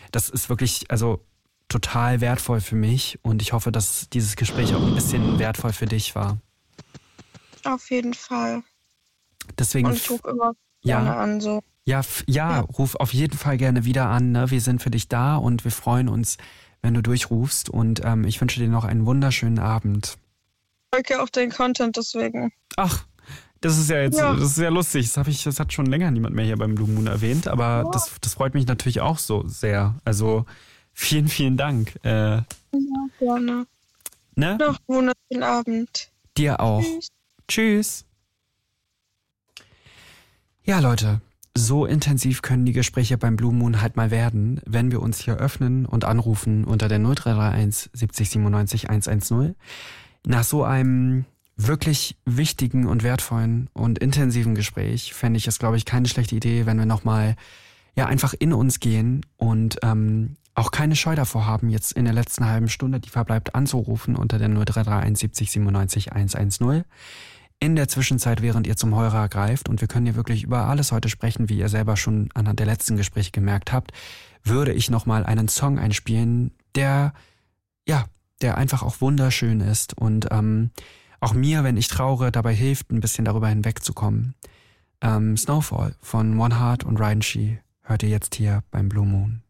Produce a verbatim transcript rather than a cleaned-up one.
das ist wirklich, also total wertvoll für mich und ich hoffe, dass dieses Gespräch auch ein bisschen wertvoll für dich war. Auf jeden Fall. Deswegen, und ich rufe immer ja, gerne an, so. Ja, f- ja, Ja. ruf auf jeden Fall gerne wieder an. Ne? Wir sind für dich da und wir freuen uns, wenn du durchrufst. Und ähm, ich wünsche dir noch einen wunderschönen Abend. Ich folge auch den Content deswegen. Ach, das ist ja jetzt, Ja. das ist sehr lustig. Das habe ich, das hat schon länger niemand mehr hier beim Blue Moon erwähnt, aber Ja. das, das freut mich natürlich auch so sehr. Also vielen, vielen Dank. Äh, Ja, gerne. ne? Noch einen wunderschönen Abend. Dir auch. Tschüss. Tschüss. Ja, Leute, so intensiv können die Gespräche beim Blue Moon halt mal werden, wenn wir uns hier öffnen und anrufen unter der null drei drei eins siebzig siebenundneunzig hundertzehn. Nach so einem wirklich wichtigen und wertvollen und intensiven Gespräch fände ich es, glaube ich, keine schlechte Idee, wenn wir nochmal ja einfach in uns gehen und ähm, auch keine Scheu davor haben, jetzt in der letzten halben Stunde, die verbleibt, anzurufen unter der null drei drei eins siebzig siebenundneunzig hundertzehn. In der Zwischenzeit, während ihr zum Hörer greift, und wir können hier wirklich über alles heute sprechen, wie ihr selber schon anhand der letzten Gespräche gemerkt habt, würde ich nochmal einen Song einspielen, der, ja, der einfach auch wunderschön ist und ähm, auch mir, wenn ich traure, dabei hilft, ein bisschen darüber hinwegzukommen. Ähm, Snowfall von One Heart und Ryan Shee hört ihr jetzt hier beim Blue Moon.